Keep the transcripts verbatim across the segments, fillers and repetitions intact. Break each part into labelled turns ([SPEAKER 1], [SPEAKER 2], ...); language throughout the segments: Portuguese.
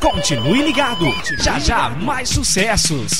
[SPEAKER 1] Continue ligado, já já mais sucessos.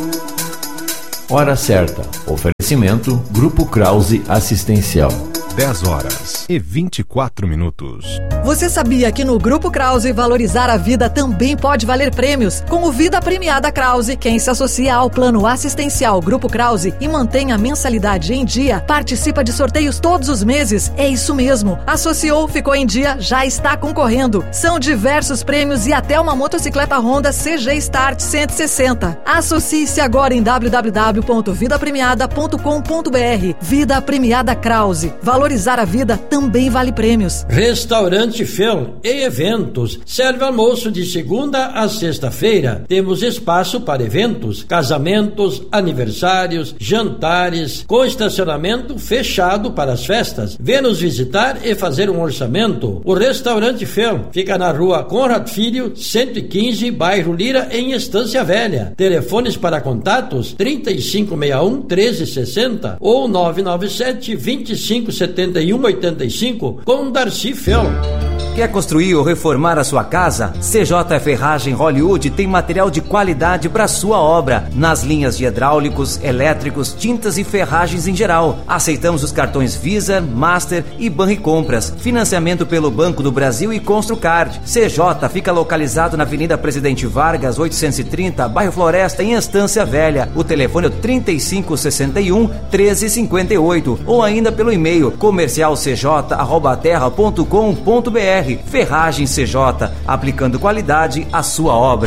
[SPEAKER 2] Hora certa. Oferecimento Grupo Krause Assistencial.
[SPEAKER 3] dez horas e vinte e quatro minutos.
[SPEAKER 4] Você sabia que no Grupo Krause valorizar a vida também pode valer prêmios? Com o Vida Premiada Krause, quem se associa ao plano assistencial Grupo Krause e mantém a mensalidade em dia, participa de sorteios todos os meses. É isso mesmo. Associou, ficou em dia, já está concorrendo. São diversos prêmios e até uma motocicleta Honda C G Start cento e sessenta. Associe-se agora em w w w ponto vida premiada ponto com ponto b r. Vida Premiada Krause. Valorizar a vida também vale prêmios.
[SPEAKER 5] Restaurante Fel e Eventos. Serve almoço de segunda a sexta-feira. Temos espaço para eventos, casamentos, aniversários, jantares, com estacionamento fechado para as festas. Venha nos visitar e fazer um orçamento. O Restaurante Fel fica na rua Conrad Filho, cento e quinze, bairro Lira, em Estância Velha. Telefones para contatos trinta e cinco sessenta e um, treze sessenta ou nove nove sete, vinte e cinco setenta e um, oitenta e cinco com Darcy Fel.
[SPEAKER 6] Quer construir ou reformar a sua casa? C J Ferragem Hollywood tem material de qualidade para sua obra, nas linhas de hidráulicos, elétricos, tintas e ferragens em geral. Aceitamos os cartões Visa, Master e Banricompras. Financiamento pelo Banco do Brasil e Construcard. C J fica localizado na Avenida Presidente Vargas, oitocentos e trinta, bairro Floresta, em Estância Velha. O telefone é trinta e cinco sessenta e um, treze cinquenta e oito ou ainda pelo e-mail comercial c j arroba terra ponto com ponto b r. Ferragem C J, aplicando qualidade à sua obra.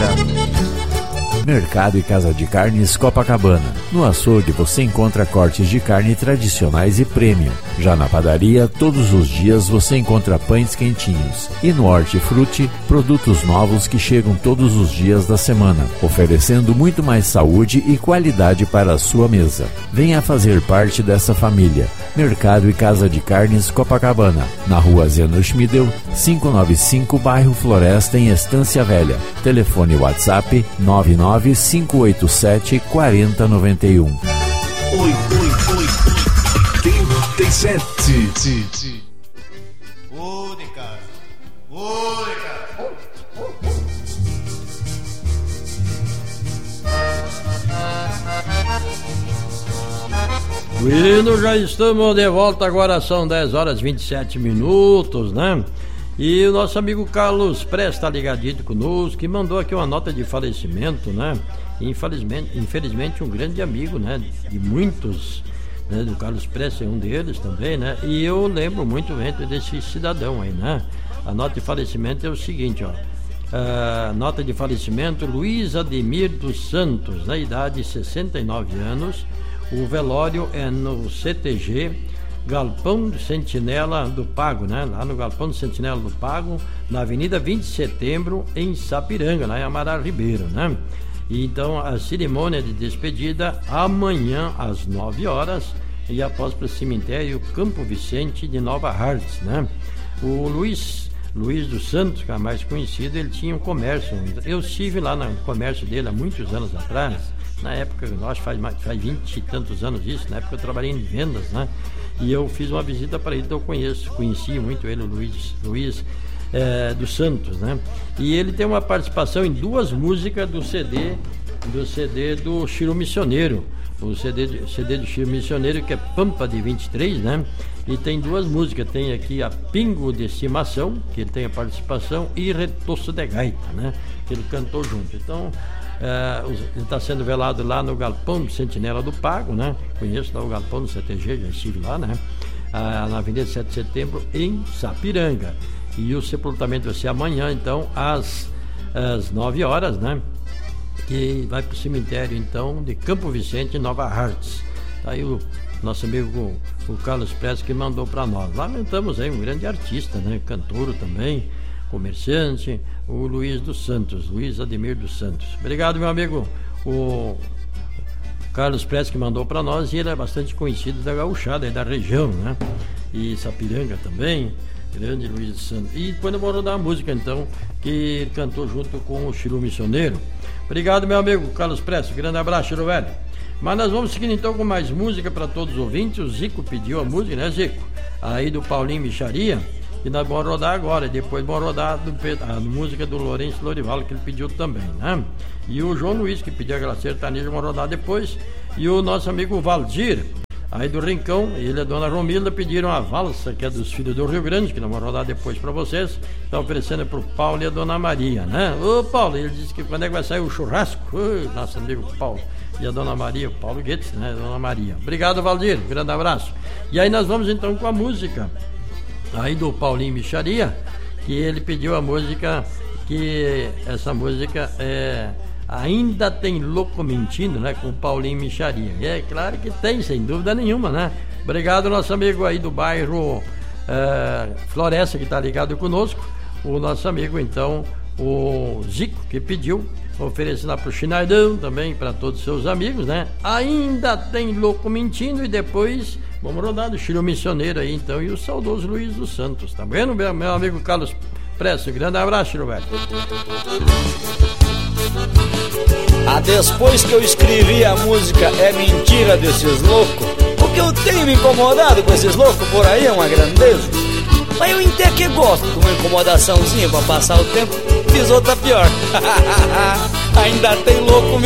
[SPEAKER 2] Mercado e Casa de Carnes Copacabana. No açougue você encontra cortes de carne tradicionais e premium. Já na padaria, todos os dias você encontra pães quentinhos. E no Hortifruti, produtos novos que chegam todos os dias da semana, oferecendo muito mais saúde e qualidade para a sua mesa. Venha fazer parte dessa família. Mercado e Casa de Carnes Copacabana, na rua Zeno Schmidel, quinhentos e noventa e cinco, bairro Floresta, em Estância Velha. Telefone WhatsApp nove nove cinco oito sete, quatro zero nove um.
[SPEAKER 1] Oi, oi, oi, trinta e sete.
[SPEAKER 7] Ô, de casa. Ô, de casa.
[SPEAKER 5] Bueno, já estamos de volta, agora são dez horas e vinte e sete minutos, né? E o nosso amigo Carlos Press está ligadinho conosco, que mandou aqui uma nota de falecimento, né? Infelizmente, infelizmente um grande amigo, né? De muitos, né? Do Carlos Press é um deles também, né? E eu lembro muito bem desse cidadão aí, né? A nota de falecimento é o seguinte, ó. Uh, nota de falecimento, Luiz Ademir dos Santos, na idade de sessenta e nove anos. O velório é no C T G Galpão do Sentinela do Pago, né? Lá no Galpão do Sentinela do Pago, na Avenida vinte de Setembro, em Sapiranga, lá em Amaral Ribeiro, né? E então a cerimônia de despedida amanhã às nove horas e após para o cemitério Campo Vicente de Nova Hartz, né? O Luiz Luiz dos Santos, que é mais conhecido, ele tinha um comércio. Eu estive lá no comércio dele há muitos anos atrás. Na época, nós faz mais, faz vinte e tantos anos isso, na época eu trabalhei em vendas, né? E eu fiz uma visita para ele, então eu conheço, conheci muito ele, o Luiz, Luiz é, dos Santos, né? E ele tem uma participação em duas músicas do C D, do C D do Chiro Missioneiro, o C D, C D do Chiro Missioneiro, que é Pampa de vinte e três, né? E tem duas músicas, tem aqui a Pingo de Estimação, que ele tem a participação, e Retoço de Gaita, né? Que ele cantou junto. Então, é, ele está sendo velado lá no Galpão do Sentinela do Pago, né? Conheço lá o Galpão do C T G, já estive lá, né? Ah, na Avenida sete de Setembro, em Sapiranga. E o sepultamento vai ser amanhã, então, às, às nove horas, né? Que vai para o cemitério, então, de Campo Vicente, Nova Hartz. Tá aí o nosso amigo o Carlos Press que mandou para nós. Lamentamos aí um grande artista, né? Cantor também, comerciante, o Luiz dos Santos, Luiz Ademir dos Santos. Obrigado, meu amigo, o Carlos Press que mandou para nós, e ele é bastante conhecido da gauchada, da região, né? E Sapiranga também, grande Luiz dos Santos. E depois eu vou rodar a música, então, que ele cantou junto com o Chiro Missioneiro. Obrigado, meu amigo Carlos Press, grande abraço, Chiro velho. Mas nós vamos seguir então com mais música para todos os ouvintes. O Zico pediu a música, né, Zico? Aí do Paulinho Micharia. que nós vamos rodar agora, e depois vamos rodar do, a música do Lourenço Lorival, que ele pediu também, né? E o João Luiz, que pediu aquela sertaneja, vamos rodar depois. E o nosso amigo Valdir, aí do Rincão, ele e a dona Romilda pediram a valsa, que é dos filhos do Rio Grande, que nós vamos rodar depois pra vocês. Estão oferecendo pro Paulo e a dona Maria, né? Ô Paulo, ele disse que quando é que vai sair o churrasco? Ô, nosso amigo Paulo e a dona Maria, o Paulo Guedes, né? Dona Maria. Obrigado, Valdir, um grande abraço. E aí nós vamos então com a música aí do Paulinho Micharia, que ele pediu a música, que essa música é Ainda Tem Louco Mentindo, né? Com o Paulinho Micharia. E é claro que tem, sem dúvida nenhuma, né? Obrigado, nosso amigo aí do bairro é, Floresta, que está ligado conosco. O nosso amigo, então, o Zico, que pediu, oferecendo lá pro Chinaidão também, para todos os seus amigos, né? Ainda Tem Louco Mentindo, e depois vamos rodar do Chiro Missioneiro aí, então, e o saudoso Luiz dos Santos, tá vendo, meu, meu amigo Carlos Prestes? Um grande abraço, Chiro velho.
[SPEAKER 8] Ah, depois que eu escrevi a música É Mentira Desses Loucos, porque eu tenho me incomodado com esses loucos por aí, é uma grandeza. Mas eu até que gosto de uma incomodaçãozinha pra passar o tempo, fiz outra pior. Ainda tem louco